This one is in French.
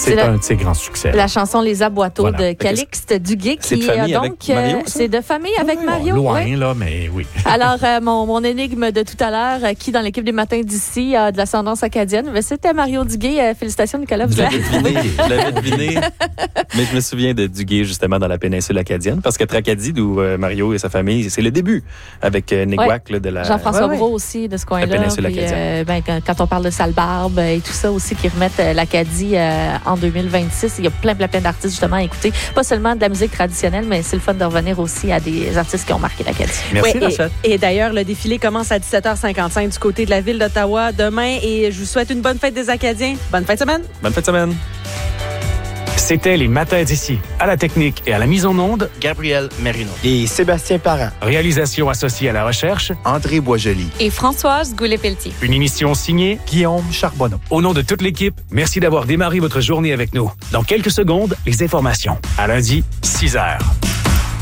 C'est un de ses grands succès. La chanson Les Aboiteaux de Calixte Duguay, c'est qui de famille donc avec Mario, c'est de famille avec Mario. Loin, là, mais oui. Alors, mon énigme de tout à l'heure, qui dans l'équipe des Matins d'ici a de l'ascendance acadienne, mais c'était Mario Duguay. Félicitations, Nicolas. Je l'avais deviné. Mais je me souviens de Duguay, justement, dans la péninsule acadienne, parce que Tracadie, d'où Mario et sa famille, c'est le début, avec Néguac de la... Jean-François Brault aussi, de ce coin-là. La péninsule acadienne. Quand on parle de Salbarbe et tout ça aussi, qui remettent l'Acadie en 2026, il y a plein d'artistes, justement, à écouter. Pas seulement de la musique traditionnelle, mais c'est le fun de revenir aussi à des artistes qui ont marqué l'Acadie. Merci, et d'ailleurs, le défilé commence à 17h55 du côté de la ville d'Ottawa demain, et je vous souhaite une bonne fête des Acadiens. Bonne fin de semaine. Bonne fin de semaine. C'était les Matins d'ici. À la technique et à la mise en onde, Gabriel Merino. Et Sébastien Parent. Réalisation associée à la recherche, André Boisjoli. Et Françoise Goulet-Pelletier. Une émission signée Guillaume Charbonneau. Au nom de toute l'équipe, merci d'avoir démarré votre journée avec nous. Dans quelques secondes, les informations. À lundi, 6h.